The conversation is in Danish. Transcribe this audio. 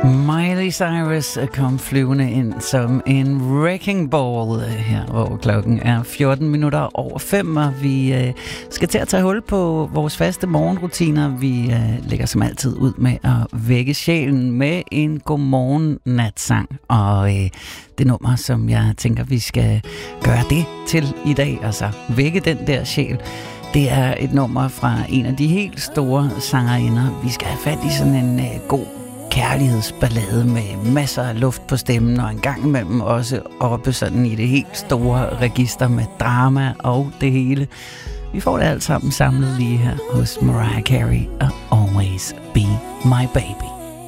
Miley Cyrus kom flyvende ind som en wrecking ball her, hvor klokken er 14 minutter over 5, og vi skal til at tage hul på vores faste morgenrutiner. Vi lægger som altid ud med at vække sjælen med en godmorgen natsang, og det nummer, som jeg tænker, vi skal gøre det til i dag, altså vække den der sjæl. Det er et nummer fra en af de helt store sangerinder. Vi skal have fat i sådan en god kærlighedsballade med masser af luft på stemmen, og en gang imellem også oppe sådan i det helt store register med drama og det hele. Vi får det alt sammen samlet lige her hos Mariah Carey og Always Be My Baby.